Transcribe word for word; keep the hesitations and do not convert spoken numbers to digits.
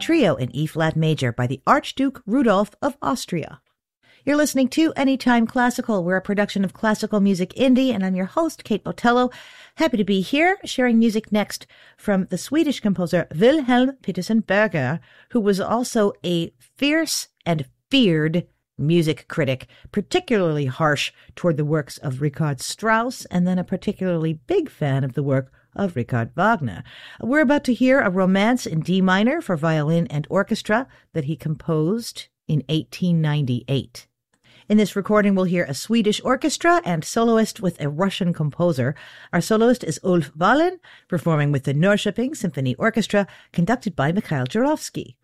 Trio in E-flat major by the Archduke Rudolph of Austria. You're listening to Anytime Classical. We're a production of Classical Music Indie, and I'm your host, Kate Botello. Happy to be here, sharing music next from the Swedish composer Wilhelm Petersen Berger, who was also a fierce and feared music critic, particularly harsh toward the works of Richard Strauss, and then a particularly big fan of the work of Richard Wagner. We're about to hear a romance in D minor for violin and orchestra that he composed in eighteen ninety-eight. In this recording, we'll hear a Swedish orchestra and soloist with a Russian composer. Our soloist is Ulf Wallin, performing with the Norrköping Symphony Orchestra, conducted by Mikhail Jurovsky.